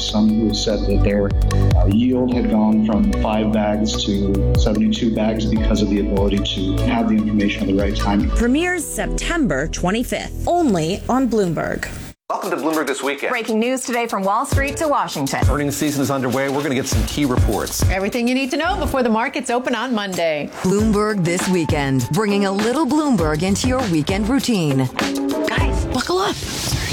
some who said that their yield had gone from 5 bags to 72 bags because of the ability to have the information at the right time. Premieres September 25th, only on Bloomberg. Welcome to Bloomberg This Weekend. Breaking news today from Wall Street to Washington. Earnings season is underway. We're going to get some key reports. Everything you need to know before the markets open on Monday. Bloomberg This Weekend, bringing a little Bloomberg into your weekend routine. Guys, buckle up.